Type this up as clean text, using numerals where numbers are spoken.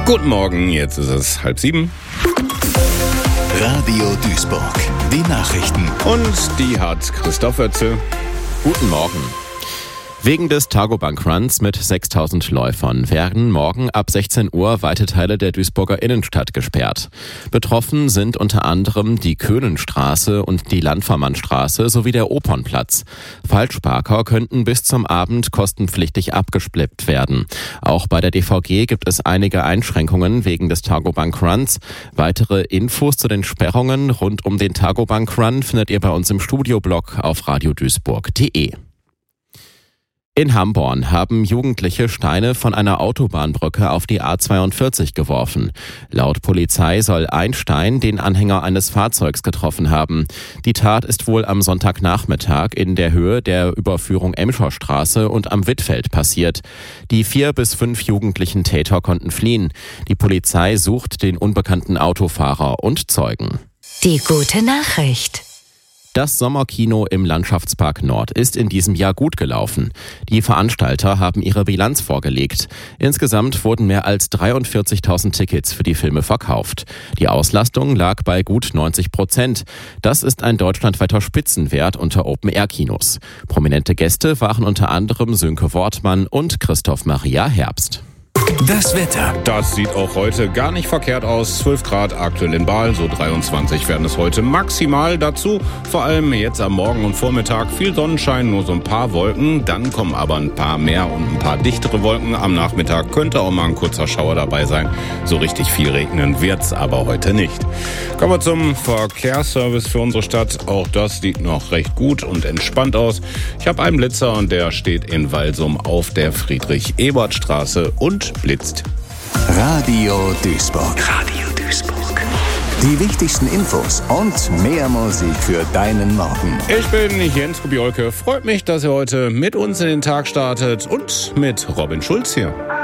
Guten Morgen, jetzt ist es 6:30. Radio Duisburg, die Nachrichten. Und die hat Christoph Oetzel. Guten Morgen. Wegen des Targobank Runs mit 6.000 Läufern werden morgen ab 16 Uhr weite Teile der Duisburger Innenstadt gesperrt. Betroffen sind unter anderem die Köhnenstraße und die Landvermannstraße sowie der Opernplatz. Falschparker könnten bis zum Abend kostenpflichtig abgesplippt werden. Auch bei der DVG gibt es einige Einschränkungen wegen des Targobank Runs. Weitere Infos zu den Sperrungen rund um den Targobank Run findet ihr bei uns im Studioblog auf radioduisburg.de. In Hamborn haben Jugendliche Steine von einer Autobahnbrücke auf die A42 geworfen. Laut Polizei soll ein Stein den Anhänger eines Fahrzeugs getroffen haben. Die Tat ist wohl am Sonntagnachmittag in der Höhe der Überführung Emscher Straße und am Wittfeld passiert. Die 4 bis 5 jugendlichen Täter konnten fliehen. Die Polizei sucht den unbekannten Autofahrer und Zeugen. Die gute Nachricht. Das Sommerkino im Landschaftspark Nord ist in diesem Jahr gut gelaufen. Die Veranstalter haben ihre Bilanz vorgelegt. Insgesamt wurden mehr als 43.000 Tickets für die Filme verkauft. Die Auslastung lag bei gut 90%. Das ist ein deutschlandweiter Spitzenwert unter Open-Air-Kinos. Prominente Gäste waren unter anderem Sönke Wortmann und Christoph Maria Herbst. Das Wetter. Das sieht auch heute gar nicht verkehrt aus. 12 Grad aktuell in Baal, so 23 werden es heute maximal. Dazu vor allem jetzt am Morgen und Vormittag viel Sonnenschein, nur so ein paar Wolken. Dann kommen aber ein paar mehr und ein paar dichtere Wolken. Am Nachmittag könnte auch mal ein kurzer Schauer dabei sein. So richtig viel regnen wird's aber heute nicht. Kommen wir zum Verkehrsservice für unsere Stadt. Auch das sieht noch recht gut und entspannt aus. Ich habe einen Blitzer und der steht in Walsum auf der Friedrich-Ebert-Straße und blitzt. Radio Duisburg. Radio Duisburg. Die wichtigsten Infos und mehr Musik für deinen Morgen. Ich bin Jens Kubiolke. Freut mich, dass ihr heute mit uns in den Tag startet und mit Robin Schulz hier.